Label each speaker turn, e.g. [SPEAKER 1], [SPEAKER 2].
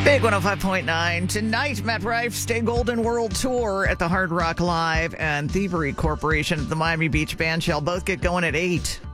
[SPEAKER 1] Big 105.9. Tonight, Matt Rife, Stay Golden World Tour at the Hard Rock Live and Thievery Corporation at the Miami Beach Bandshell both get going at 8.